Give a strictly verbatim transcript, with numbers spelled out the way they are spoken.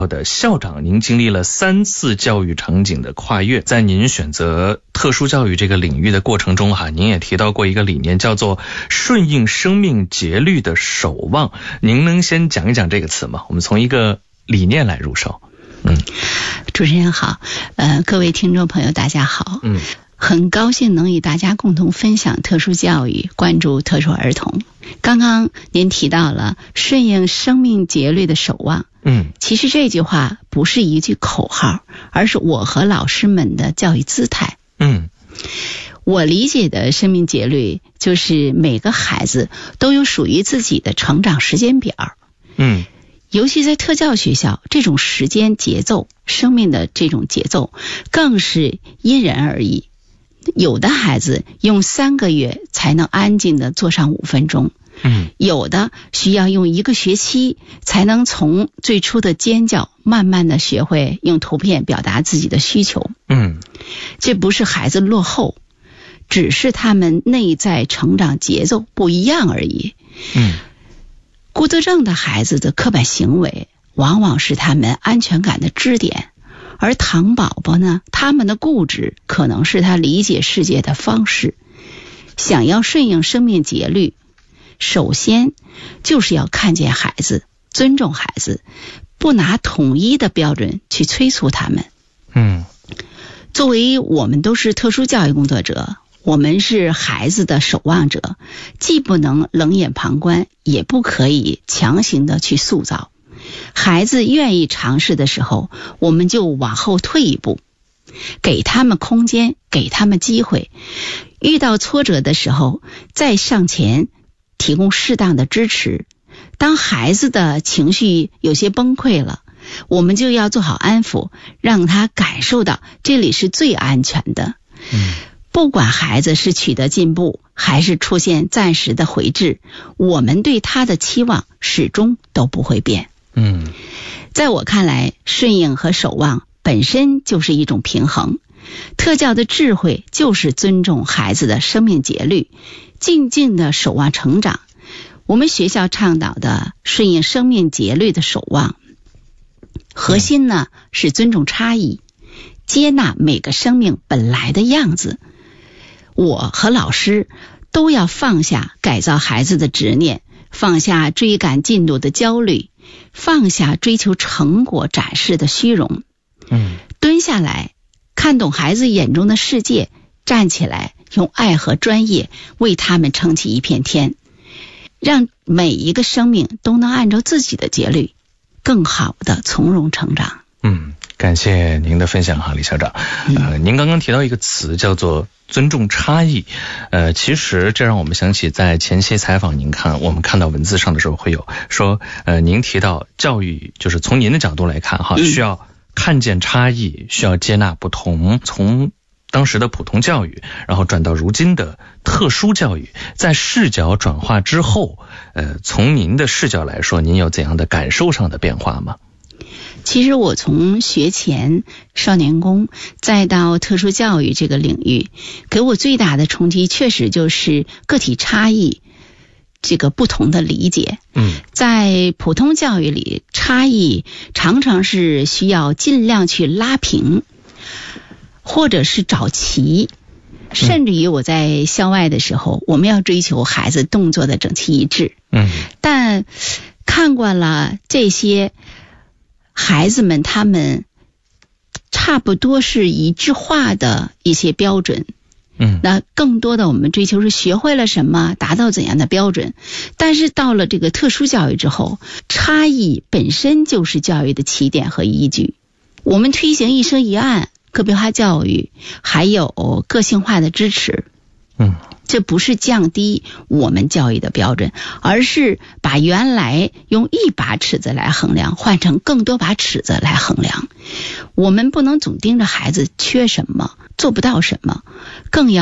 的校长，您经历了三次教育场景的跨越，在您选择特殊教育这个领域的过程中哈，您也提到过一个理念，叫做顺应生命节律的守望。您能先讲一讲这个词吗？我们从一个理念来入手。嗯， 主持人好，呃，各位听众朋友大家好。嗯，很高兴能与大家共同分享特殊教育，关注特殊儿童。刚刚您提到了顺应生命节律的守望。嗯，其实这句话不是一句口号，而是我和老师们的教育姿态。嗯，我理解的生命节律就是每个孩子都有属于自己的成长时间表。嗯，尤其在特教学校，这种时间节奏，生命的这种节奏更是因人而异。有的孩子用三个月才能安静地坐上五分钟，嗯，有的需要用一个学期才能从最初的尖叫慢慢地学会用图片表达自己的需求。嗯，这不是孩子落后，只是他们内在成长节奏不一样而已。嗯，孤独症的孩子的刻板行为往往是他们安全感的支点，而糖宝宝呢，他们的固执可能是他理解世界的方式。想要顺应生命节律，首先就是要看见孩子，尊重孩子，不拿统一的标准去催促他们。嗯，作为我们都是特殊教育工作者，我们是孩子的守望者，既不能冷眼旁观，也不可以强行的去塑造。孩子愿意尝试的时候，我们就往后退一步，给他们空间，给他们机会。遇到挫折的时候，再上前提供适当的支持。当孩子的情绪有些崩溃了，我们就要做好安抚，让他感受到这里是最安全的。嗯，不管孩子是取得进步，还是出现暂时的回滞，我们对他的期望始终都不会变。嗯，在我看来，顺应和守望本身就是一种平衡。特教的智慧就是尊重孩子的生命节律，静静的守望成长。我们学校倡导的顺应生命节律的守望，核心呢是尊重差异，接纳每个生命本来的样子。我和老师都要放下改造孩子的执念，放下追赶进度的焦虑，放下追求成果展示的虚荣。嗯，蹲下来看懂孩子眼中的世界，站起来用爱和专业为他们撑起一片天，让每一个生命都能按照自己的节律更好的从容成长。 嗯，感谢您的分享哈，李校长。呃，您刚刚提到一个词叫做尊重差异。呃，其实这让我们想起在前期采访您看，我们看到文字上的时候会有说，呃，您提到教育就是从您的角度来看哈，需要看见差异，需要接纳不同，从当时的普通教育，然后转到如今的特殊教育，在视角转化之后，呃，从您的视角来说，您有怎样的感受上的变化吗？ 其实我从学前少年宫再到特殊教育这个领域，给我最大的冲击确实就是个体差异这个不同的理解。嗯，在普通教育里，差异常常是需要尽量去拉平，或者是找齐。甚至于我在校外的时候，我们要追求孩子动作的整齐一致。嗯，但看惯了这些孩子们，他们差不多是一致化的一些标准。嗯，那更多的我们追求是学会了什么，达到怎样的标准。但是到了这个特殊教育之后，差异本身就是教育的起点和依据。我们推行一生一案、个别化教育，还有个性化的支持。嗯，这不是降低我们教育的标准，而是把原来用一把尺子来衡量，换成更多把尺子来衡量。我们不能总盯着孩子缺什么，做不到什么，更要